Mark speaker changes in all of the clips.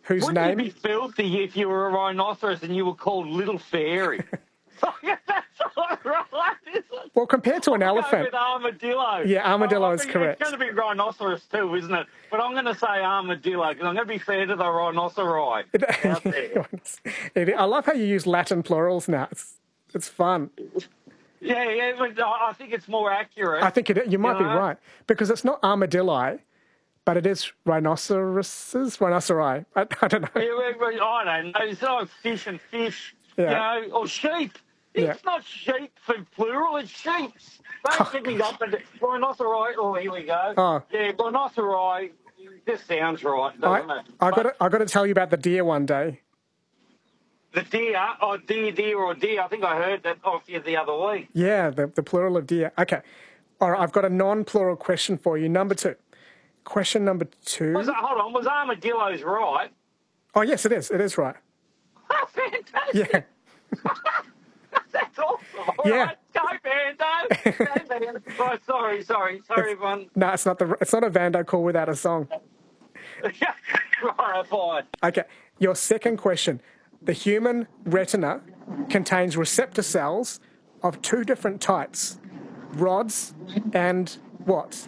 Speaker 1: whose
Speaker 2: Wouldn't
Speaker 1: name...
Speaker 2: you be filthy if you were a rhinoceros and you were called Little Fairy? That's all right, isn't it?
Speaker 1: Well, compared to an
Speaker 2: I'll
Speaker 1: elephant...
Speaker 2: go with armadillo.
Speaker 1: Yeah, armadillo is
Speaker 2: It's
Speaker 1: correct.
Speaker 2: going to be rhinoceros too, isn't it? But I'm going to say armadillo because I'm going to be fair to the rhinoceri out there.
Speaker 1: I love how you use Latin plurals now. It's fun.
Speaker 2: Yeah, but I think it's more accurate.
Speaker 1: I think you might be right, because it's not armadilli, but it is rhinoceri. I don't know.
Speaker 2: Yeah, I don't know. It's like fish and fish,
Speaker 1: Yeah.
Speaker 2: or sheep. It's not sheep for plural, it's sheep. Don't get me up. Rhinoceri, here we go.
Speaker 1: Oh.
Speaker 2: Yeah, rhinoceri, this sounds right, doesn't it?
Speaker 1: I got to tell you about the deer one day.
Speaker 2: The deer, deer. I think I heard that off you the other week.
Speaker 1: Yeah, the plural of deer. Okay. All right, I've got a non-plural question for you. Number 2. Question number 2.
Speaker 2: Hold on, was armadillos right?
Speaker 1: Oh, yes, it is. It is right.
Speaker 2: Oh, fantastic.
Speaker 1: Yeah.
Speaker 2: That's awesome. All right, go, Vando. Right, sorry, everyone.
Speaker 1: No, it's not a Vando call without a song.
Speaker 2: Right, fine.
Speaker 1: Okay, your second question. The human retina contains receptor cells of 2 different types, rods and what?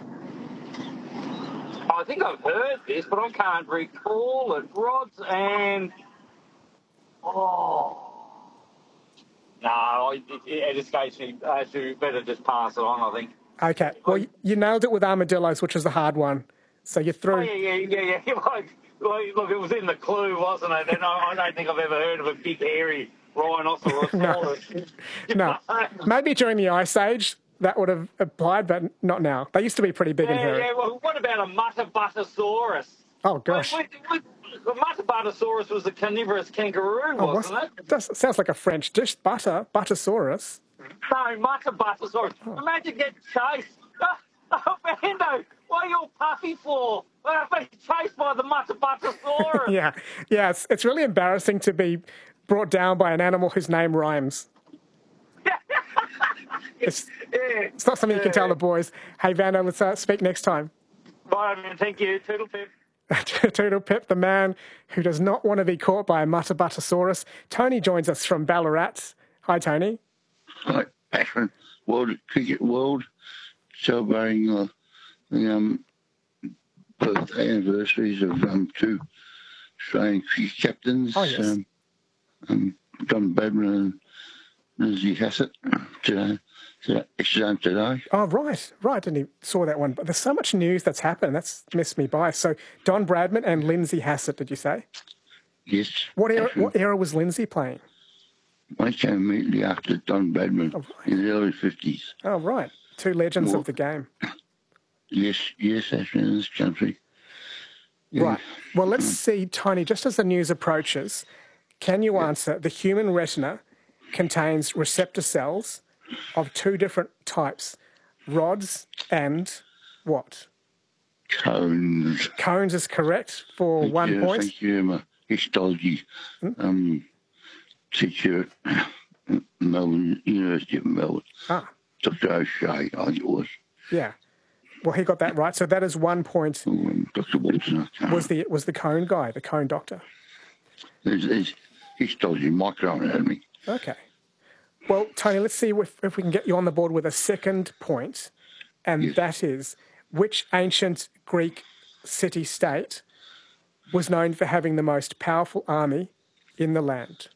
Speaker 2: I think I've heard this, but I can't recall it. Rods and... No, it escapes me. You better just pass it on, I think.
Speaker 1: Okay, well, you nailed it with armadillos, which is the hard one. So you're through.
Speaker 2: Oh, yeah. Look, it was in the clue, wasn't it? And I don't think I've ever heard of a big, hairy rhinoceros.
Speaker 1: No. Maybe during the Ice Age that would have applied, but not now. They used to be pretty big and hairy.
Speaker 2: Yeah, well, what about a Muttabuttasaurus?
Speaker 1: Oh, gosh.
Speaker 2: The Muttabuttasaurus was a carnivorous kangaroo, wasn't it?
Speaker 1: Sounds like a French dish. Buttersaurus.
Speaker 2: No, Muttabuttasaurus. Imagine getting chased. Oh, Vando, what are you all puffy for? I've been chased by the Muttabuttasaurus.
Speaker 1: Yeah. It's really embarrassing to be brought down by an animal whose name rhymes. It's not something you can tell the boys. Hey, Vando, let's speak next time.
Speaker 2: Bye, man. Thank you. Toodle pip.
Speaker 1: Toodle pip, the man who does not want to be caught by a Muttabuttasaurus. Tony joins us from Ballarat. Hi,
Speaker 3: Hi, Ashman. Cricket World, celebrating the birthday anniversaries of 2 Australian cricket captains.
Speaker 1: Oh, yes.
Speaker 3: Don Bradman and Lindsay Hassett today. Today.
Speaker 1: Oh, right. I didn't saw that one. But there's so much news that's happened. That's missed me by. So Don Bradman and Lindsay Hassett, did you say?
Speaker 3: Yes.
Speaker 1: What era was Lindsay playing?
Speaker 3: I came immediately after Don Bradman in the early 50s.
Speaker 1: Oh, right. 2 legends of the game.
Speaker 3: Yes, Ashman, in this country. Yeah.
Speaker 1: Right. Well, let's see, Tony, just as the news approaches, can you answer the human retina contains receptor cells of 2 different types, rods and what?
Speaker 3: Cones.
Speaker 1: Cones is correct for 1 point.
Speaker 3: Thank you. I'm a histology teacher at Melbourne, University of Melbourne. Dr. O'Shea, I think it was.
Speaker 1: Yeah. Well, he got that right. So that is 1 point.
Speaker 3: Dr. Wilson.
Speaker 1: Was the cone guy, the cone doctor?
Speaker 3: There's histology, microanatomy.
Speaker 1: Okay. Well, Tony, let's see if we can get you on the board with a second point, and that is, which ancient Greek city-state was known for having the most powerful army in the land?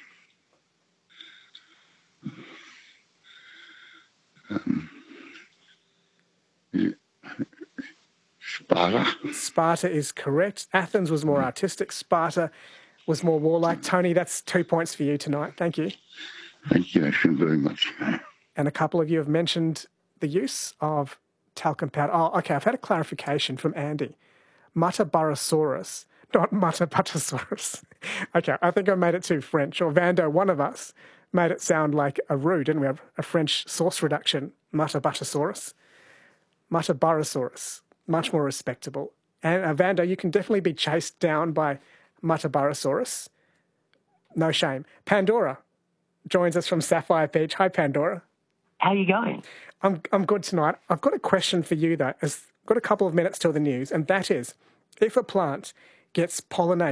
Speaker 3: Sparta.
Speaker 1: Sparta is correct. Athens was more artistic. Sparta was more warlike. Tony, that's 2 points for you tonight. Thank you.
Speaker 3: Thank you, Ashton, very much.
Speaker 1: And a couple of you have mentioned the use of talcum powder. Oh, okay, I've had a clarification from Andy. Muttaburrasaurus, not Muttabuttasaurus. Okay, I think I made it too French. Or Vando, one of us, made it sound like a roux, didn't we? A French sauce reduction, Muttabuttasaurus. Muttaburrasaurus, much more respectable. And Vando, you can definitely be chased down by Muttaburrasaurus. No shame. Pandora joins us from Sapphire Beach. Hi, Pandora.
Speaker 4: How are you going?
Speaker 1: I'm good tonight. I've got a question for you, though. I've got a couple of minutes till the news, and that is, if a plant gets pollinated